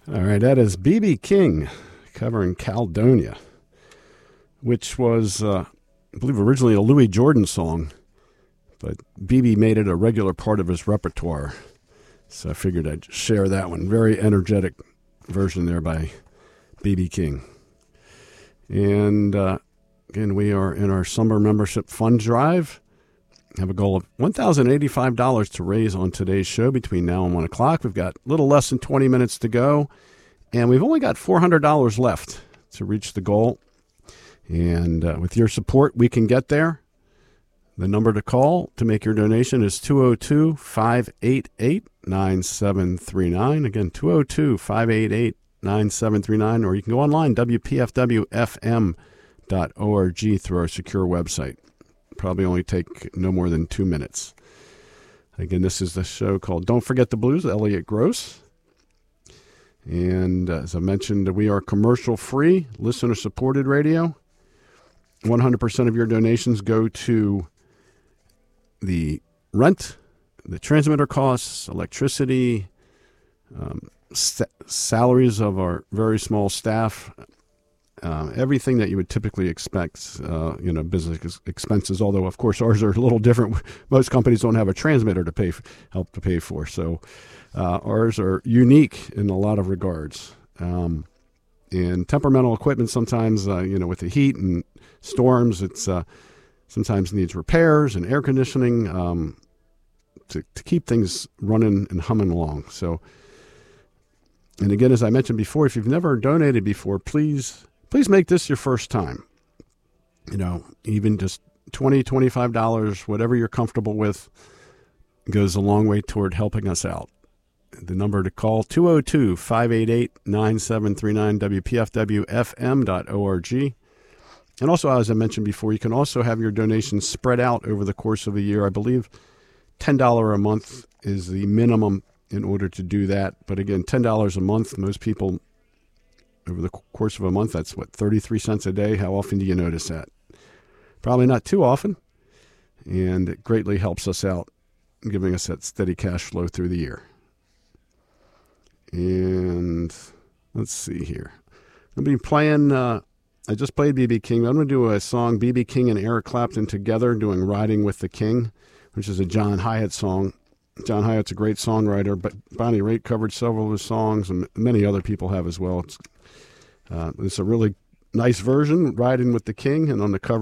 All right, that is B.B. King covering Caledonia, which was, I believe, originally a Louis Jordan song, but B.B. made it a regular part of his repertoire. So I figured I'd share that one. Very energetic version there by B.B. King. And again, we are in our summer membership fund drive. Have a goal of $1,085 to raise on today's show between now and 1 o'clock. We've got a little less than 20 minutes to go, and we've only got $400 left to reach the goal. And with your support, we can get there. The number to call to make your donation is 202-588-9739. Again, 202-588-9739, or you can go online, WPFWFM.org, through our secure website. Probably only take no more than 2 minutes. Again, this is the show called Don't Forget the Blues, Elliot Gross. And as I mentioned, we are commercial-free, listener-supported radio. 100% of your donations go to the rent, the transmitter costs, electricity, salaries of our very small staff, everything that you would typically expect, business expenses, although, of course, ours are a little different. Most companies don't have a transmitter to help pay for. So ours are unique in a lot of regards. And temperamental equipment sometimes, with the heat and storms, it's sometimes needs repairs and air conditioning to keep things running and humming along. So, and again, as I mentioned before, if you've never donated before, please make this your first time. Even just $20, $25, whatever you're comfortable with, goes a long way toward helping us out. The number to call, 202-588-9739, WPFWFM.org. And also, as I mentioned before, you can also have your donations spread out over the course of a year. I believe $10 a month is the minimum in order to do that. But again, $10 a month, most people, over the course of a month, that's 33 cents a day. How often do you notice that? Probably not too often. And it greatly helps us out, giving us that steady cash flow through the year. And let's see here. I'll be playing, I just played B.B. King. I'm going to do a song, B.B. King and Eric Clapton together doing Riding with the King, which is a John Hiatt song. John Hyatt's a great songwriter, but Bonnie Raitt covered several of his songs, and many other people have as well. It's a really nice version, Riding with the King, and on the cover